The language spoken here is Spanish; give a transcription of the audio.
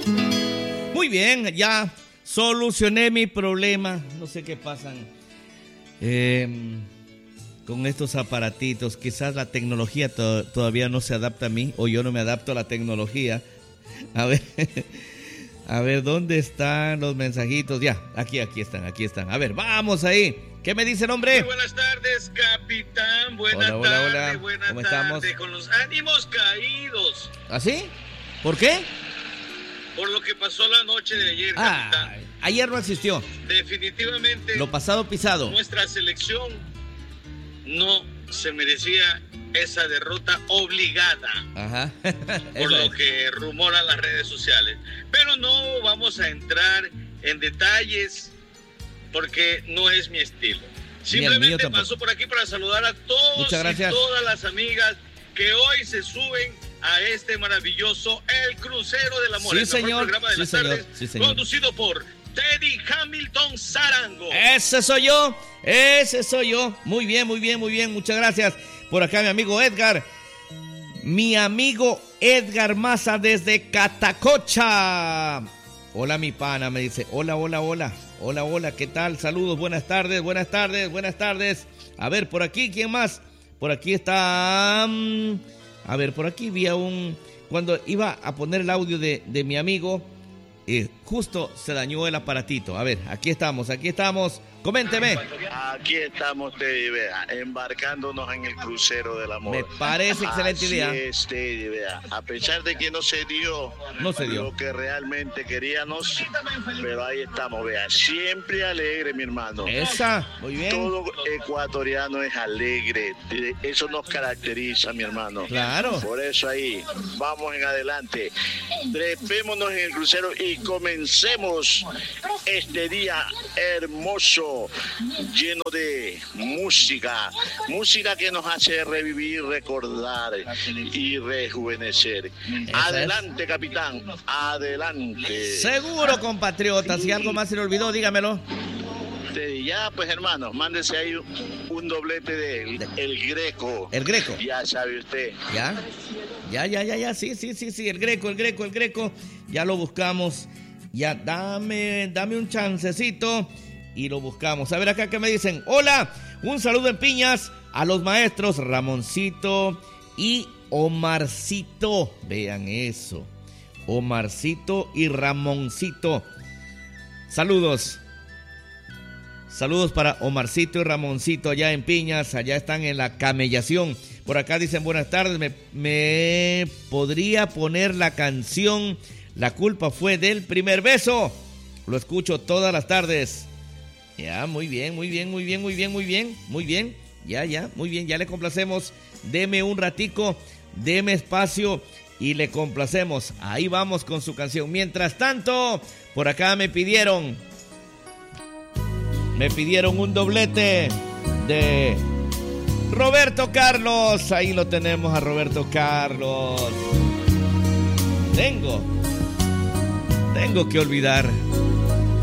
Muy bien, ya solucioné mi problema. No sé qué pasan con estos aparatitos. Quizás la tecnología todavía no se adapta a mí, o yo no me adapto a la tecnología. A ver, a ver, ¿dónde están los mensajitos? Ya, aquí están. A ver, vamos ahí. ¿Qué me dice el hombre? Muy buenas tardes, capitán. Buenas Hola. tardes. ¿Cómo estamos? Con los ánimos caídos. ¿Así? ¿Por qué? Por lo que pasó la noche de ayer, capitán. Ayer no existió. Definitivamente. Lo pasado pisado. Nuestra selección no se merecía esa derrota obligada. Ajá. Por lo que rumoran las redes sociales. Pero no vamos a entrar en detalles porque no es mi estilo. Simplemente paso por aquí para saludar a todos y todas las amigas que hoy se suben a este maravilloso El Crucero del Amor. Sí, señor. Programa de las tardes, conducido por Teddy Hamilton Sarango. Ese soy yo. Muy bien. Muchas gracias. Por acá mi amigo Edgar. Mi amigo Edgar Maza desde Catacocha. Hola, mi pana, me dice. Hola, ¿qué tal? Saludos, buenas tardes. A ver, por aquí, ¿quién más? Por aquí está... A ver, por aquí vi cuando iba a poner el audio de mi amigo, justo se dañó el aparatito. A ver, aquí estamos. Coménteme. Aquí estamos, Teddy, vea, embarcándonos en el crucero del amor. Me parece excelente idea. Así es, Teddy, vea. A pesar de que no se dio lo que realmente queríamos, pero ahí estamos, vea. Siempre alegre, mi hermano. Muy bien. Todo ecuatoriano es alegre. Eso nos caracteriza, mi hermano. Claro. Por eso ahí, vamos en adelante. Trepémonos en el crucero y comencemos este día hermoso, lleno de música que nos hace revivir, recordar y rejuvenecer. Adelante, capitán, adelante. Seguro, compatriota. Si algo más se le olvidó, dígamelo. Ya, pues, hermano, mándese ahí un doblete de El Greco. El Greco. Ya sabe usted. Ya. Sí, el Greco. Ya lo buscamos. Ya, dame un chancecito y lo buscamos. A ver acá que me dicen. Hola, un saludo en Piñas a los maestros Ramoncito y Omarcito. Vean eso. Omarcito y Ramoncito. Saludos para Omarcito y Ramoncito allá en Piñas. Allá están en la camellación. Por acá dicen buenas tardes. ¿Me podría poner la canción La culpa fue del primer beso? Lo escucho todas las tardes. Ya, muy bien. Ya, muy bien, ya le complacemos. Deme un ratico, deme espacio y le complacemos. Ahí vamos con su canción. Mientras tanto, por acá me pidieron un doblete de Roberto Carlos. Ahí lo tenemos a Roberto Carlos. Tengo que olvidar